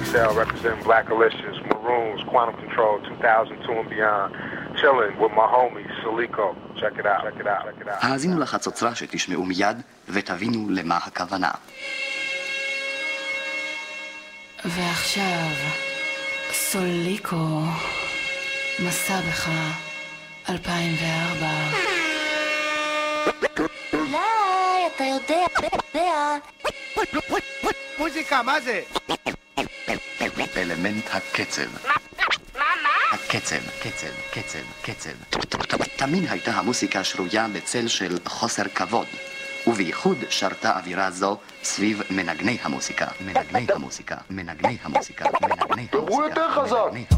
XL representing Black Alicious, Maroons, Quantum Control, 2002 and beyond. Chilling with my homie, Saliko. Check it out, check it out, check it out. האזינו לחצוצרה שתשמעו מיד ותבינו למה הכוונה. ועכשיו, סוליקו, מסע בך, 2004. אולי, אתה יודע. מוזיקה, מה זה? אלמנט הקצב. הקצב, קצב. תמיד הייתה המוסיקה שרויה בצל של חוסר כבוד, ובייחוד שרתה אווירה זו סביב מנגני המוסיקה. דברו יותר חזק.